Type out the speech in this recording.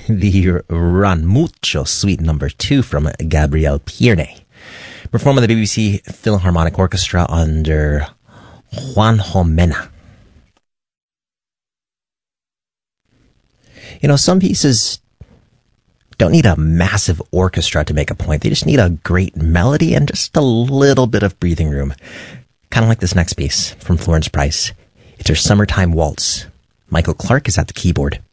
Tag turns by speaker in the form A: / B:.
A: the Run Mucho Suite Number 2 from Gabriel Pierne, performed by the BBC Philharmonic Orchestra under Juanjo Mena. You know, some pieces don't need a massive orchestra to make a point. They just need a great melody and just a little bit of breathing room. Kind of like this next piece from Florence Price. It's her Summertime Waltz. Michael Clark is at the keyboard.